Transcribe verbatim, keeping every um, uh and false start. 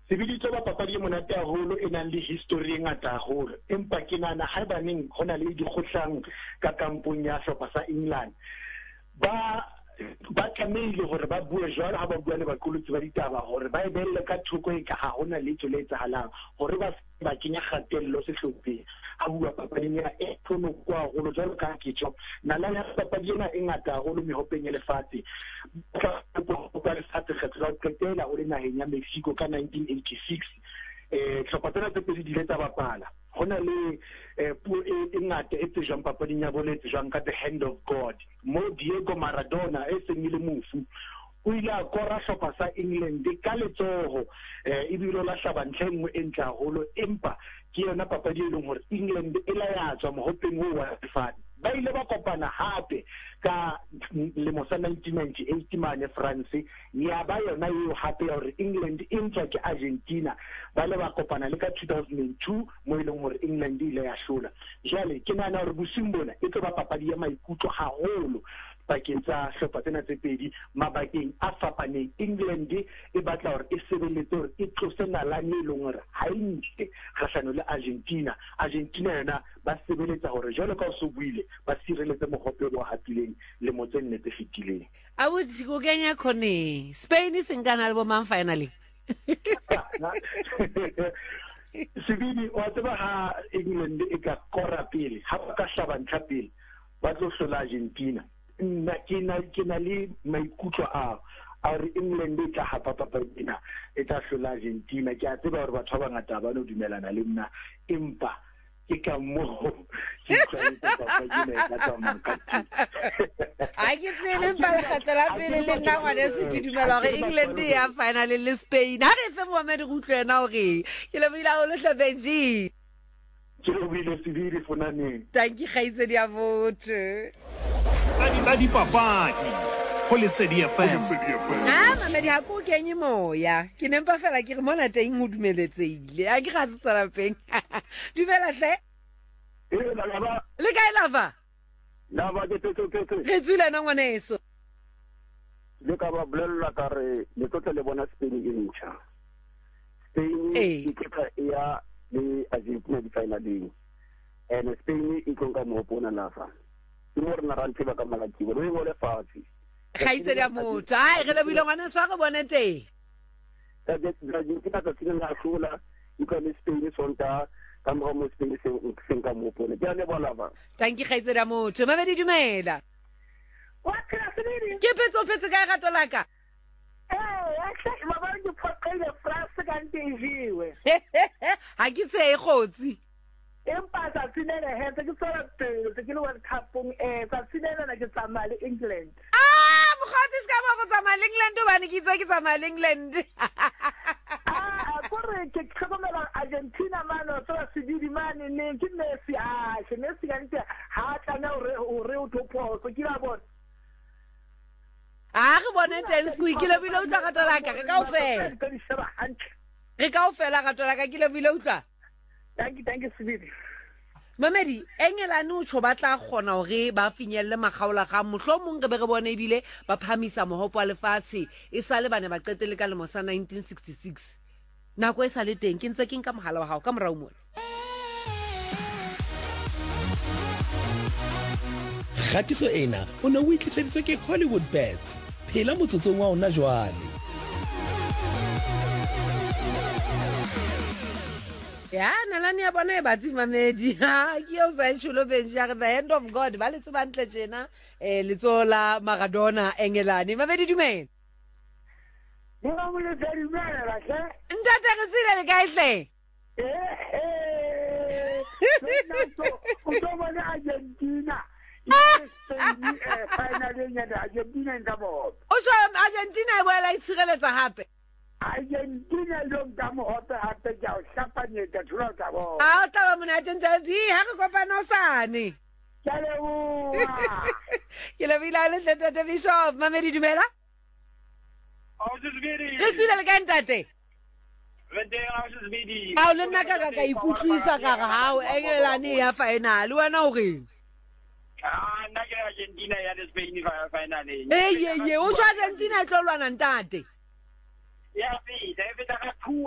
Sebeditso ba papadi e monate haholo e nang le history e ngata haholo, empa ke nana haebaneng ho na le dikgotlang ka kampong ya hlopha sa England ba ba tlamehile hore ba bue jwalo ha ba bua le baqolotsi ba ditaba hore ba e belle ka thoko e ka ha hona letho le etsahalang hore ba ba kenya kgatello sehlopheng ha bua papading ya e tlono kwa holo jwalo ka kitso nala ya papadi ena e ngata haholo mehopeng ya lefatshe ka ka lefatshe kgetlo qetela o le naheng ya Mexico ka nineteen eighty-six eh hlopha tsena tse pedi di le tsa bapala hona le puo e ngata e tsejwang papading ya boletse jwang ka the hand of God mo Diego Maradona e seng le mofu o ile a kora hlopha sa England ka letsoho e bile la hlabantlhe nngwe e ntle haholo empa ke yona papadi e leng hore England e la ya tswa mohopeng o wa lefatshe ba ile ba kopana hape ka lemo sa nineteen ninety-eight mane France ya ba yona eo hape ya hore England e ntse ke Argentina ba le ba kopana le ka two thousand two mo ile hore England ile ya hlola jwale ke nana hore bosing bona e tlo ba papadi ya maikutlo haholo bakeng tsa hlopha tsena tse pedi mabakeng a fapaneng England e batla hore e sebeletse hore e tlose nalane e leng hore ha e ntle kgahlano le Argentina Argentina yona ba sebeletsa hore jwalo ka o so buile ba sireletse mohope wa hatileng le motseng ne tse fitileng a botsi go kenya khone Spain sengana le bo man finally Sibini wa tseba ha England e ka kora pele ha ba ka hlabantla pele ba tlo hlola Argentina nna ke na ke na le maikutlo a a re England e tla hapa papadina e tla hlola Argentina ke a tseba hore batho ba ngata ba no dumelana le nna empa ke ka mo ke tshwanetse papadina e tla tsama ka a ke tsene ba khatela pele le nna ngwana se ke dumela hore England ya final le Spain ha re fe mo me di utlwena hore ke le bila o le hlabeji ke le bile sibiri fonane thank you khaitse dia vote Sadi Sadi papadi ho Lesedi F M ah mamedi ha ko kenye moya ke nempa fela ke re mona teng o dumeletsehile a ke ga se salapeng dumela hle e la lava le kae lava lava ke tso tso tso re tsula na ngwaneso le ka ba blella ka re le tlo le bona Spain e ntšha Spain e tla ya le Argentina di finaleng and Spain e tlo ka mo bona lava more na rantse ba ka malaki bo re bole fatsi khaitse dia motho ai re le bile ngwana swa go bonete ta de Argentina ka tsina na hlola e ka le Spain sonta ka mo mo Spain se se ka mo pone ya le bola ba thank you khaitse dia motho ba be di dumela wa tsela sediri ke petso petse ka gato laka eh actually ba ba di phokile France ka ntijiwe ha ke tse khotsi empa sa tsinela he se ke tsara pele se ke le World Cup eh sa tsinela na ke tsamaya le England ah mokgotsi ska ba go tsamaya le England ba ne ke itse ke tsamaya le England ah kore ke tlhokomela Argentina mano tsara sedidi mane ne ke Messi ah ke Messi ka ntse ha tla o re o re o topo so ke la bona ah re bone teng sku ke le bile o tla gatela ka ka ofela re ka ofela gatela ka ke le bile o tla thank you thank you Sibidi Mamedi Engelane o tsho batla gona hore ba finyelle magaola ga mohlomong re be re bone ebile ba phamisa mohopo wa lefatshe e sale bane ba qetele ka lemo sa nineteen sixty-six nako e sale teng ke ntse ke nka mohala wa hao ka morao mona Khatiso ena o ne o itliseditswe ke Hollywood Bets phela motsotsong wa ona jwale ya nalane ya bona e batsi mamedi ha ke o sa tshulo benja the hand of God ba le tsebantle tjena eh letsola Maradona Engelane mamedi dumela le ba mo le dumela la ke ntate re tsile le kae hle eh eh o to bona Argentina finally ya Argentina ndabo o so Argentina e boela e tshireletsa hape Argentina lo ngamo hota hata ja shapanye ka thula ka bo a o tla ba mona tentse bi ha re kopana o sane kale o ke le bila le tete Bishop mamedi dumela o se zvidi re tsile le ka ntate vende o se zvidi a o le nna ka ka ikutlwisa ka ga hao Engelane ya final wena o reng ah nna ke Argentina ya le Spain final eh ye ye o tswa Argentina e tlo lwana ntate ya fi da fi da ku